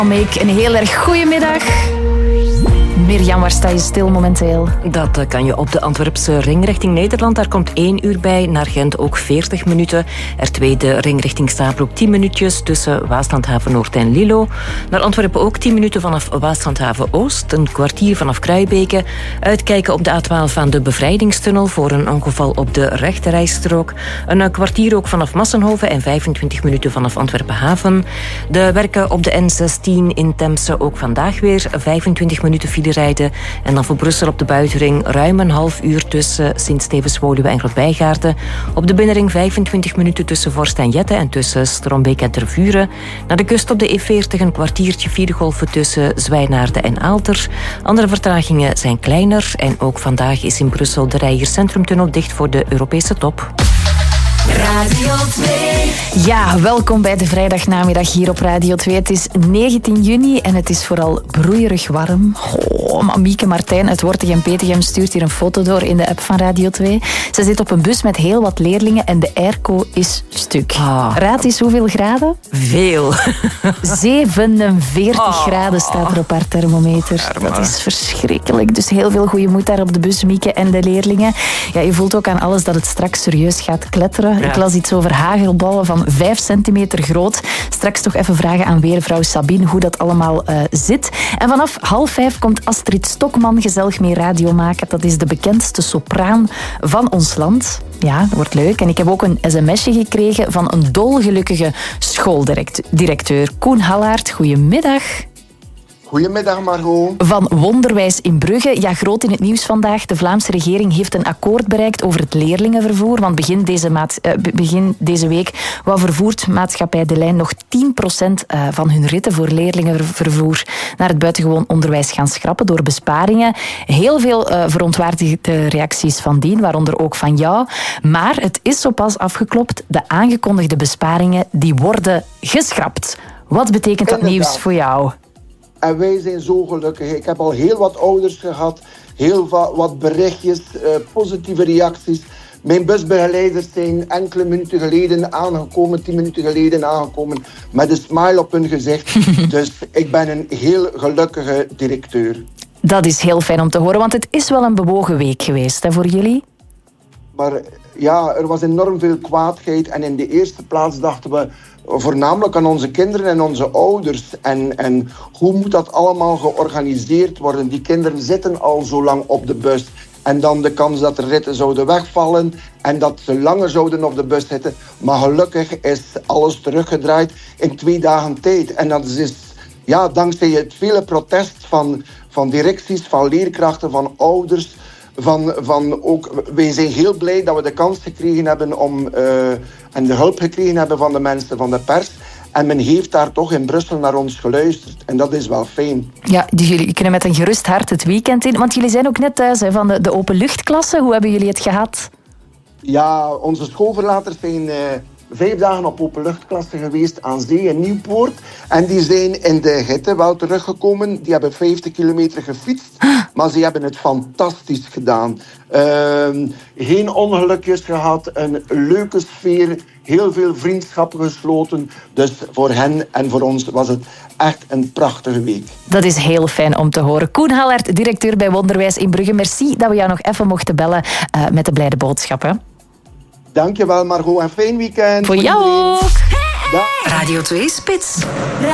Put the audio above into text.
Een heel erg goedemiddag. Mirjam, waar sta je stil momenteel? Dat kan je op de Antwerpse ring richting Nederland. Daar komt 1 uur bij. Naar Gent ook 40 minuten. R2 de ring richting Stabroek 10 minuutjes tussen Waaslandhaven Noord en Lilo. Naar Antwerpen ook 10 minuten vanaf Waaslandhaven Oost. Een kwartier vanaf Kruibeke. Uitkijken op de A12 van de Bevrijdingstunnel voor een ongeval op de rechterrijstrook. Een kwartier ook vanaf Massenhoven en 25 minuten vanaf Antwerpen Haven. De werken op de N16 in Temse ook vandaag weer 25 minuten file rijden. En dan voor Brussel op de buitenring ruim een half uur tussen Sint-Stevens-Woluwe en Grootbijgaarden. Op de binnenring 25 minuten tussen Vorst en Jette en tussen Strombeek en Tervuren. Naar de kust op de E40 een kwartiertje filegolven tussen Zwijnaarden en Aalter. Andere vertragingen zijn kleiner en ook vandaag is in Brussel de Reijer Centrumtunnel dicht voor de Europese top. Radio 2. Ja, welkom bij de vrijdagnamiddag hier op Radio 2. Het is 19 juni en het is vooral broeierig warm. Oh, Mieke Martijn uit Wortegem Petegem stuurt hier een foto door in de app van Radio 2. Ze zit op een bus met heel wat leerlingen en de airco is stuk. Raad eens hoeveel graden? Veel. 47 graden staat er op haar thermometer. Dat is verschrikkelijk. Dus heel veel goede moed daar op de bus, Mieke en de leerlingen. Ja, je voelt ook aan alles dat het straks serieus gaat kletteren. Ja. Ik las iets over hagelballen van 5 centimeter groot. Straks toch even vragen aan weervrouw Sabine hoe dat allemaal zit. En vanaf 4:30 komt Astrid Stokman gezellig mee radio maken. Dat is de bekendste sopraan van ons land. Ja, dat wordt leuk. En ik heb ook een sms'je gekregen van een dolgelukkige schooldirecteur. Koen Hallaert, goedemiddag. Goedemiddag, Margot. Van Wonderwijs in Brugge. Ja, groot in het nieuws vandaag. De Vlaamse regering heeft een akkoord bereikt over het leerlingenvervoer. Want begin deze week wou vervoersmaatschappij De Lijn nog 10% van hun ritten voor leerlingenvervoer naar het buitengewoon onderwijs gaan schrappen door besparingen. Heel veel verontwaardigde reacties van dien, waaronder ook van jou. Maar het is zo pas afgeklopt. De aangekondigde besparingen die worden geschrapt. Wat betekent dat nieuws voor jou? En wij zijn zo gelukkig. Ik heb al heel wat ouders gehad, heel wat berichtjes, positieve reacties. Mijn busbegeleiders zijn enkele minuten geleden aangekomen, 10 minuten geleden aangekomen, met een smile op hun gezicht. Dus ik ben een heel gelukkige directeur. Dat is heel fijn om te horen, want het is wel een bewogen week geweest hè, voor jullie. Maar ja, er was enorm veel kwaadheid en in de eerste plaats dachten we voornamelijk aan onze kinderen en onze ouders. En hoe moet dat allemaal georganiseerd worden? Die kinderen zitten al zo lang op de bus. En dan de kans dat de ritten zouden wegvallen en dat ze langer zouden op de bus zitten. Maar gelukkig is alles teruggedraaid in 2 dagen tijd. En dat is ja, dankzij het vele protest van directies, van leerkrachten, van ouders. Wij zijn heel blij dat we de kans gekregen hebben en de hulp gekregen hebben van de mensen van de pers. En men heeft daar toch in Brussel naar ons geluisterd. En dat is wel fijn. Ja, dus jullie kunnen met een gerust hart het weekend in. Want jullie zijn ook net thuis van de openluchtklasse. Hoe hebben jullie het gehad? Ja, onze schoolverlaters zijn 5 dagen op openluchtklasse geweest aan zee in Nieuwpoort. En die zijn in de hitte wel teruggekomen. Die hebben 50 kilometer gefietst. Maar ze hebben het fantastisch gedaan. Geen ongelukjes gehad. Een leuke sfeer. Heel veel vriendschappen gesloten. Dus voor hen en voor ons was het echt een prachtige week. Dat is heel fijn om te horen. Koen Hallaert, directeur bij Wonderwijs in Brugge. Merci dat we jou nog even mochten bellen met de blijde boodschap. Hè? Dankjewel Margot en fijn weekend. Voor jou ook. Radio 2 Spits.